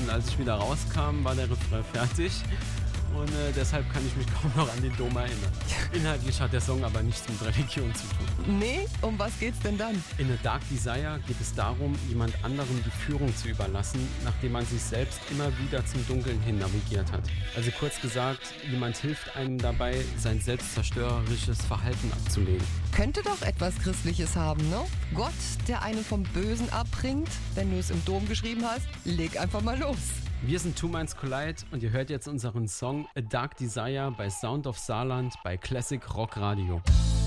und als ich wieder rauskam, war der Refrain fertig. Und deshalb kann ich mich kaum noch an den Dom erinnern. Inhaltlich hat der Song aber nichts mit Religion zu tun. Nee, um was geht's denn dann? In A Dark Desire geht es darum, jemand anderem die Führung zu überlassen, nachdem man sich selbst immer wieder zum Dunkeln hin navigiert hat. Also kurz gesagt, jemand hilft einem dabei, sein selbstzerstörerisches Verhalten abzulegen. Könnte doch etwas Christliches haben, ne? Gott, der einen vom Bösen abbringt. Wenn du es im Dom geschrieben hast, leg einfach mal los. Wir sind Two Minds Collide und ihr hört jetzt unseren Song A Dark Desire bei Sound of Saarland bei Classic Rock Radio.